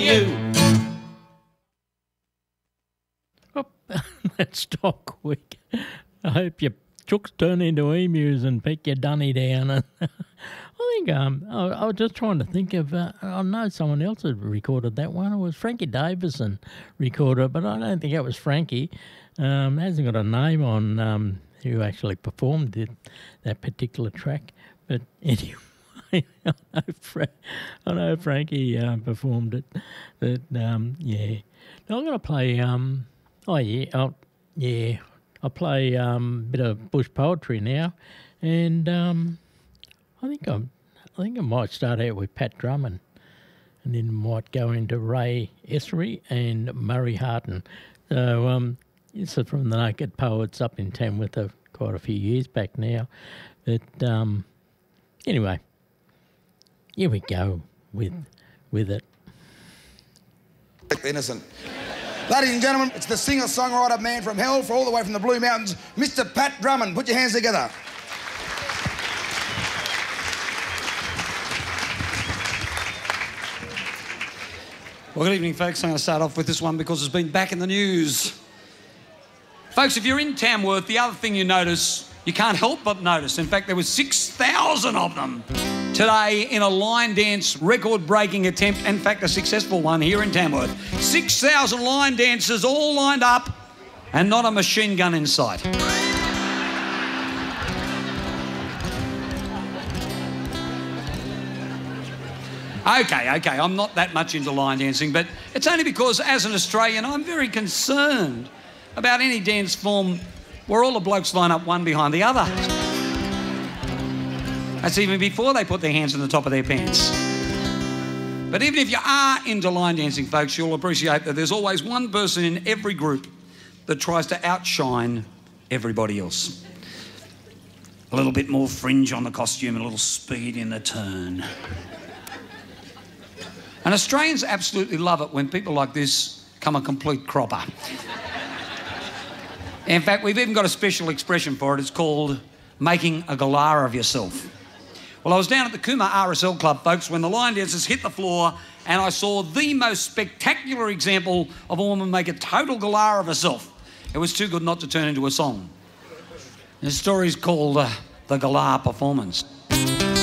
you. Oh, that's stock quick. I hope your chooks turn into emus and pick your dunny down. I think I was just trying to think of. I know someone else had recorded that one. It was Frankie Davison recorded it, but I don't think it was Frankie. Hasn't got a name on who actually performed that particular track. But anyway, I know Frankie performed it. But yeah, now I'm going to play. I'll play a bit of bush poetry now, and I think I might start out with Pat Drummond, and then might go into Ray Essery and Murray Harton. So this is from the Naked Poets up in Tamworth quite a few years back now. But anyway, here we go with it. Innocent. Ladies and gentlemen, it's the singer-songwriter man from hell all the way from the Blue Mountains, Mr. Pat Drummond. Put your hands together. Well, good evening, folks. I'm going to start off with this one because it's been back in the news. Folks, if you're in Tamworth, the other thing you notice, you can't help but notice, in fact, there were 6,000 of them today in a line dance record-breaking attempt, in fact, a successful one here in Tamworth. 6,000 line dancers all lined up and not a machine gun in sight. Okay, I'm not that much into line dancing, but it's only because, as an Australian, I'm very concerned about any dance form where all the blokes line up one behind the other. That's even before they put their hands on the top of their pants. But even if you are into line dancing, folks, you'll appreciate that there's always one person in every group that tries to outshine everybody else. A little bit more fringe on the costume, a little speed in the turn. And Australians absolutely love it when people like this come a complete cropper. In fact, we've even got a special expression for it. It's called making a galah of yourself. Well, I was down at the Cooma RSL Club, folks, when the line dancers hit the floor, and I saw the most spectacular example of a woman make a total galah of herself. It was too good not to turn into a song. The story's called The Galah Performance.